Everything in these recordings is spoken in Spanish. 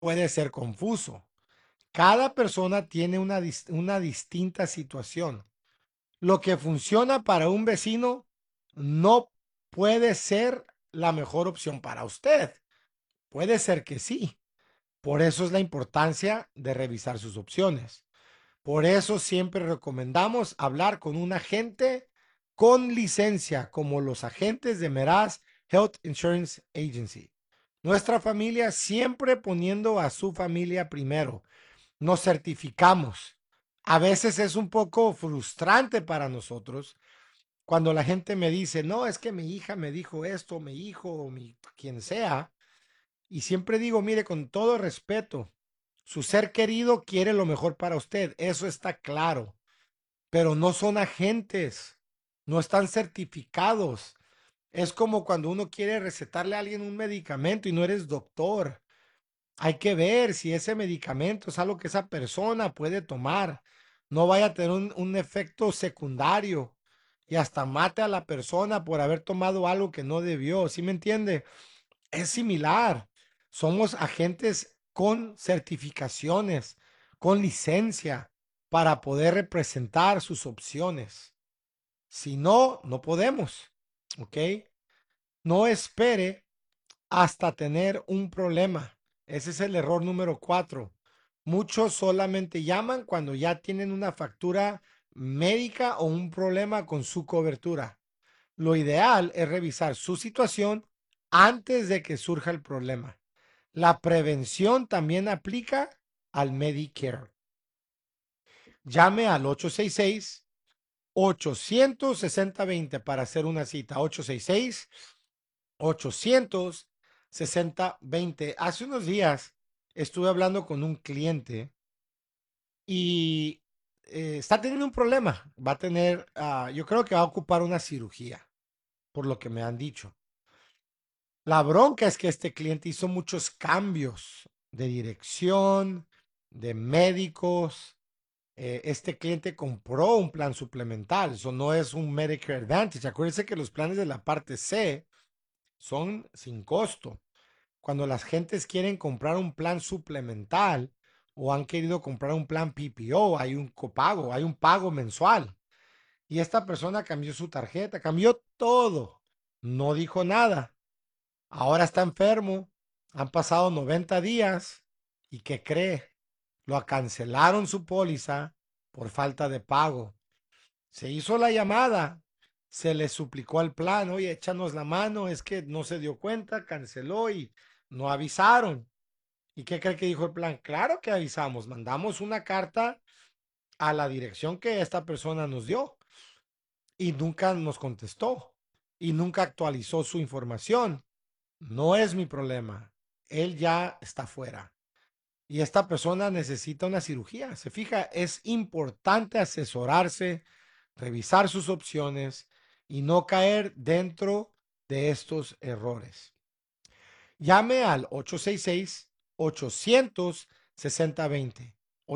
puede ser confuso. Cada persona tiene una distinta situación. Lo que funciona para un vecino no puede ser la mejor opción para usted. Puede ser que sí. Por eso es la importancia de revisar sus opciones. Por eso siempre recomendamos hablar con un agente con licencia, como los agentes de Meraz Health Insurance Agency. Nuestra familia siempre poniendo a su familia primero. Nos certificamos. A veces es un poco frustrante para nosotros cuando la gente me dice, no, es que mi hija me dijo esto, mi hijo, o mi quien sea. Y siempre digo, mire, con todo respeto, su ser querido quiere lo mejor para usted, eso está claro, pero no son agentes, no están certificados. Es como cuando uno quiere recetarle a alguien un medicamento y no eres doctor. Hay que ver si ese medicamento es algo que esa persona puede tomar. No vaya a tener un efecto secundario y hasta mate a la persona por haber tomado algo que no debió. ¿Sí me entiende? Es similar. Somos agentes con certificaciones, con licencia para poder representar sus opciones. Si no, no podemos. ¿Ok? No espere hasta tener un problema. Ese es el error número 4. Muchos solamente llaman cuando ya tienen una factura médica o un problema con su cobertura. Lo ideal es revisar su situación antes de que surja el problema. La prevención también aplica al Medicare. Llame al 866-860-20 para hacer una cita. 866-860-20. Hace unos días estuve hablando con un cliente y está teniendo un problema. Va a tener, yo creo que va a ocupar una cirugía, por lo que me han dicho. La bronca es que este cliente hizo muchos cambios de dirección, de médicos. Este cliente compró un plan suplemental, eso no es un Medicare Advantage. Acuérdense que los planes de la parte C son sin costo. Cuando las gentes quieren comprar un plan suplemental o han querido comprar un plan PPO, hay un copago, hay un pago mensual. Y esta persona cambió su tarjeta, cambió todo, no dijo nada. Ahora está enfermo, han pasado 90 días y ¿qué cree? Lo cancelaron su póliza por falta de pago. Se hizo la llamada, se le suplicó al plan, oye, échanos la mano, es que no se dio cuenta, canceló y no avisaron. ¿Y qué cree que dijo el plan? Claro que avisamos, mandamos una carta a la dirección que esta persona nos dio y nunca nos contestó y nunca actualizó su información. No es mi problema. Él ya está fuera. Y esta persona necesita una cirugía. Se fija, es importante asesorarse, revisar sus opciones y no caer dentro de estos errores. Llame al 866-860-20.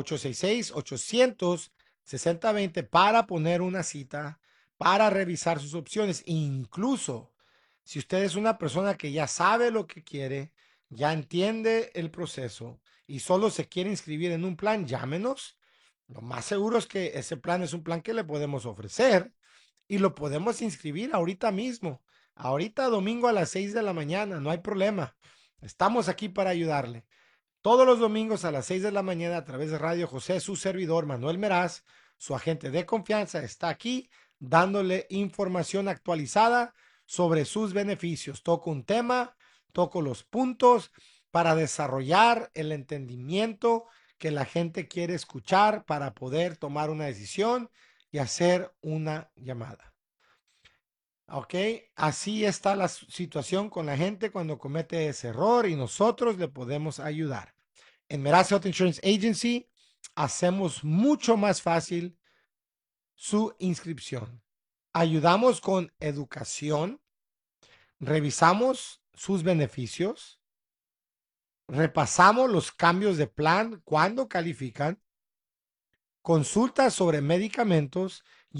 866-860-20 para poner una cita, para revisar sus opciones. Incluso si usted es una persona que ya sabe lo que quiere, ya entiende el proceso y solo se quiere inscribir en un plan, llámenos. Lo más seguro es que ese plan es un plan que le podemos ofrecer y lo podemos inscribir ahorita mismo. Ahorita domingo a las 6 de la mañana, no hay problema. Estamos aquí para ayudarle. Todos los domingos a las 6 de la mañana a través de Radio José, su servidor Manuel Meraz, su agente de confianza, está aquí dándole información actualizada sobre sus beneficios. Toco un tema, toco los puntos para desarrollar el entendimiento que la gente quiere escuchar para poder tomar una decisión y hacer una llamada. Ok, así está la situación con la gente cuando comete ese error y nosotros le podemos ayudar. En Meraz Health Insurance Agency hacemos mucho más fácil su inscripción. Ayudamos con educación, revisamos sus beneficios, repasamos los cambios de plan cuando califican, consultas sobre medicamentos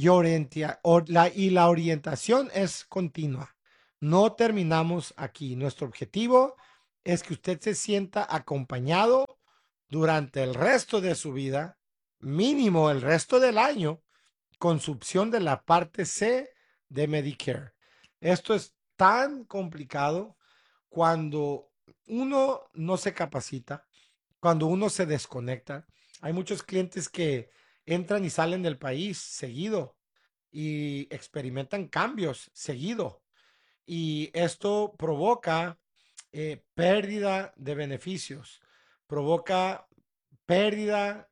y la orientación es continua. No terminamos aquí. Nuestro objetivo es que usted se sienta acompañado durante el resto de su vida, mínimo el resto del año, con su opción de la parte C de Medicare. Esto es tan complicado cuando uno no se capacita, cuando uno se desconecta. Hay muchos clientes que entran y salen del país seguido y experimentan cambios seguido. Y esto provoca pérdida de beneficios, provoca pérdida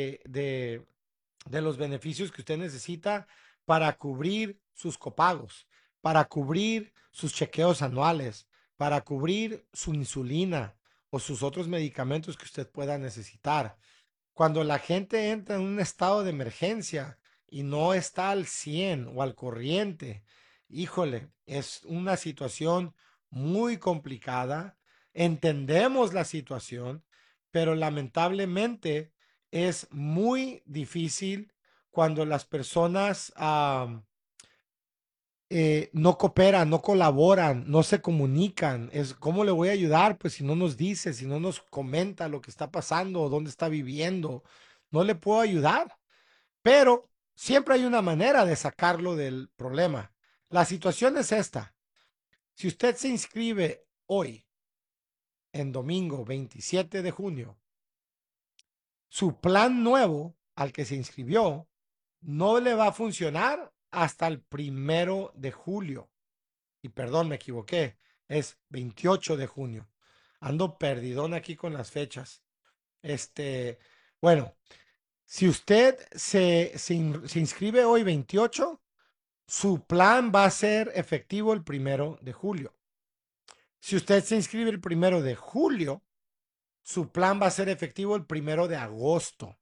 de los beneficios que usted necesita para cubrir sus copagos, para cubrir sus chequeos anuales, para cubrir su insulina o sus otros medicamentos que usted pueda necesitar. Cuando la gente entra en un estado de emergencia y no está al 100 o al corriente, híjole, es una situación muy complicada. Entendemos la situación, pero lamentablemente es muy difícil cuando las personas no cooperan, no colaboran, no se comunican. Es cómo le voy a ayudar, pues si no nos dice, si no nos comenta lo que está pasando o dónde está viviendo, no le puedo ayudar. Pero siempre hay una manera de sacarlo del problema. La situación es esta. Si usted se inscribe hoy, en domingo 27 de junio, su plan nuevo al que se inscribió no le va a funcionar hasta el 1 de julio. Y perdón, me equivoqué, es 28 de junio. Ando perdidón aquí con las fechas. Bueno, si usted se inscribe hoy 28, su plan va a ser efectivo el 1 de julio. Si usted se inscribe el 1 de julio, su plan va a ser efectivo el 1 de agosto.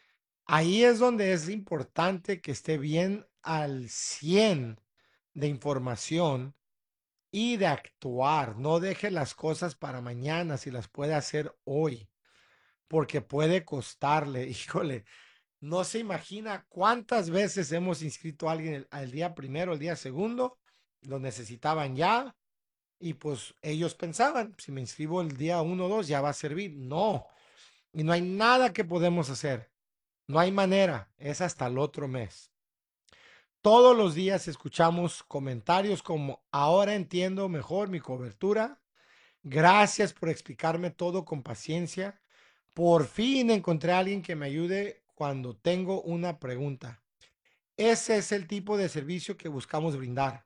Ahí es donde es importante que esté bien al 100 de información y de actuar. No deje las cosas para mañana si las puede hacer hoy, porque puede costarle. Híjole, no se imagina cuántas veces hemos inscrito a alguien al día primero, el día segundo, lo necesitaban ya y pues ellos pensaban, si me inscribo el día uno o 2 ya va a servir. No, y no hay nada que podemos hacer. No hay manera, es hasta el otro mes. Todos los días escuchamos comentarios como ahora entiendo mejor mi cobertura. Gracias por explicarme todo con paciencia. Por fin encontré a alguien que me ayude cuando tengo una pregunta. Ese es el tipo de servicio que buscamos brindar.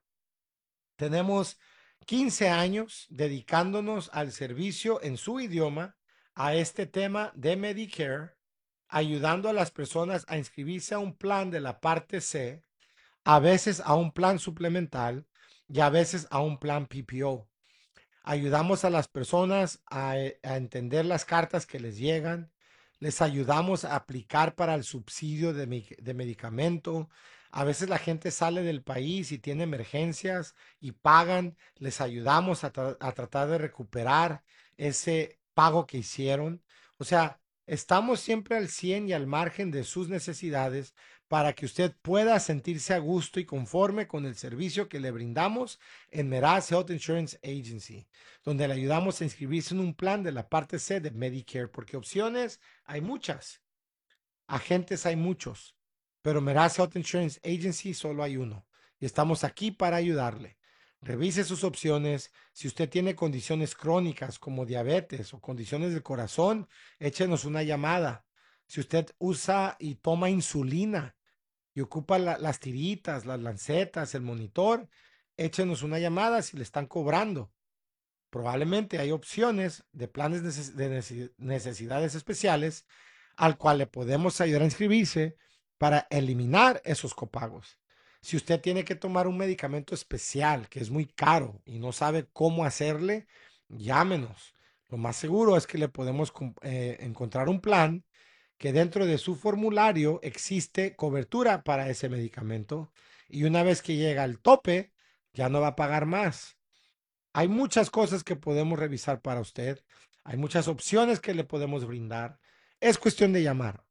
Tenemos 15 años dedicándonos al servicio en su idioma a este tema de Medicare, ayudando a las personas a inscribirse a un plan de la parte C, a veces a un plan suplemental y a veces a un plan PPO. Ayudamos a las personas a entender las cartas que les llegan, les ayudamos a aplicar para el subsidio de medicamento. A veces la gente sale del país y tiene emergencias y pagan, les ayudamos a tratar de recuperar ese pago que hicieron. O sea, estamos siempre al 100 y al margen de sus necesidades para que usted pueda sentirse a gusto y conforme con el servicio que le brindamos en Meraz Health Insurance Agency, donde le ayudamos a inscribirse en un plan de la parte C de Medicare, porque opciones hay muchas, agentes hay muchos, pero Meraz Health Insurance Agency solo hay uno y estamos aquí para ayudarle. Revise sus opciones. Si usted tiene condiciones crónicas como diabetes o condiciones del corazón, échenos una llamada. Si usted usa y toma insulina y ocupa las tiritas, las lancetas, el monitor, échenos una llamada si le están cobrando. Probablemente hay opciones de planes de necesidades especiales al cual le podemos ayudar a inscribirse para eliminar esos copagos. Si usted tiene que tomar un medicamento especial que es muy caro y no sabe cómo hacerle, llámenos. Lo más seguro es que le podemos encontrar un plan que dentro de su formulario existe cobertura para ese medicamento y una vez que llega al tope, ya no va a pagar más. Hay muchas cosas que podemos revisar para usted. Hay muchas opciones que le podemos brindar. Es cuestión de llamar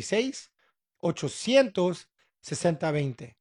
866-800-6020.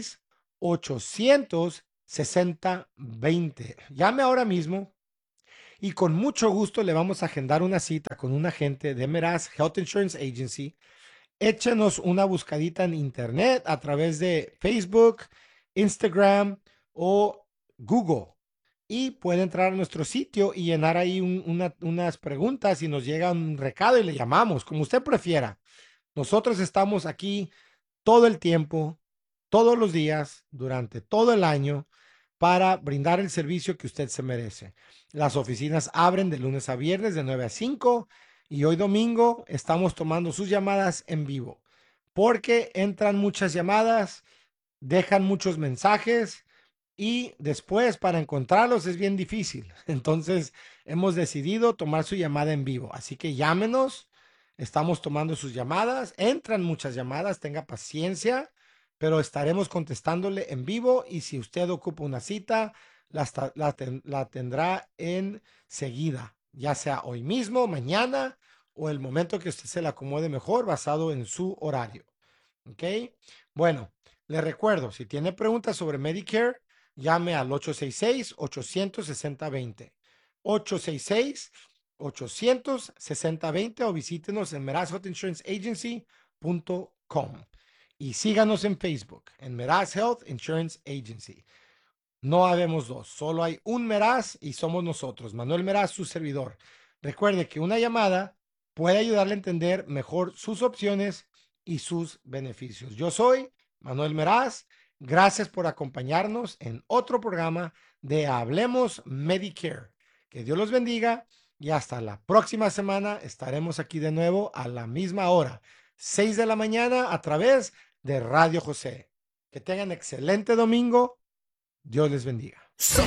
866-800-6020. Llame ahora mismo y con mucho gusto le vamos a agendar una cita con un agente de Meraz Health Insurance Agency. Échenos una buscadita en internet a través de Facebook, Instagram o Google. Y puede entrar a nuestro sitio y llenar ahí unas preguntas y nos llega un recado y le llamamos, como usted prefiera. Nosotros estamos aquí todo el tiempo, todos los días, durante todo el año, para brindar el servicio que usted se merece. Las oficinas abren de lunes a viernes de 9 a 5 y hoy domingo estamos tomando sus llamadas en vivo porque entran muchas llamadas, dejan muchos mensajes y después para encontrarlos es bien difícil. Entonces hemos decidido tomar su llamada en vivo. Así que llámenos, estamos tomando sus llamadas, entran muchas llamadas, tenga paciencia, pero estaremos contestándole en vivo y si usted ocupa una cita, la tendrá enseguida, ya sea hoy mismo, mañana o el momento que usted se le acomode mejor basado en su horario. ¿Ok? Bueno, le recuerdo, si tiene preguntas sobre Medicare, llame al 866-860-20. 866-860-20 o visítenos en merazhealthinsuranceagency.com. Y síganos en Facebook, en Meraz Health Insurance Agency. No habemos dos, solo hay un Meraz y somos nosotros, Manuel Meraz, su servidor. Recuerde que una llamada puede ayudarle a entender mejor sus opciones y sus beneficios. Yo soy Manuel Meraz. Gracias por acompañarnos en otro programa de Hablemos Medicare. Que Dios los bendiga y hasta la próxima semana estaremos aquí de nuevo a la misma hora, 6 de la mañana a través de Radio José. Que tengan excelente domingo. Dios les bendiga.